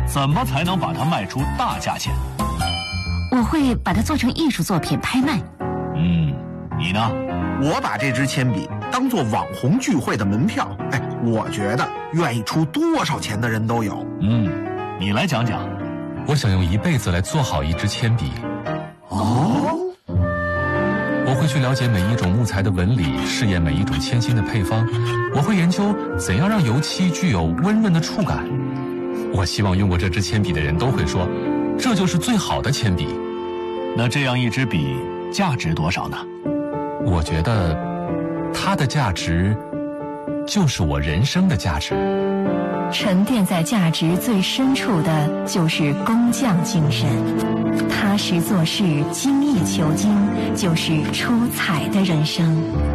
怎么才能把它卖出大价钱？ 我会把它做成艺术作品拍卖。 你呢？ 我把这支铅笔当做网红聚会的门票。我觉得愿意出多少钱的人都有。 你来讲讲。 我想用一辈子来做好一支铅笔。我会去了解每一种木材的纹理，试验每一种铅芯的配方。我会研究怎样让油漆具有温润的触感。我希望用过这支铅笔的人都会说，这就是最好的铅笔。 那这样一支笔价值多少呢？ 我觉得它的价值就是我人生的价值。 沉淀在价值最深处的就是工匠精神，踏实做事，精益求精，就是出彩的人生。